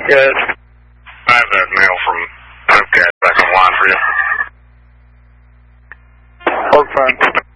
Yes. I have that mail from Hubcap back online for you. Hold fine.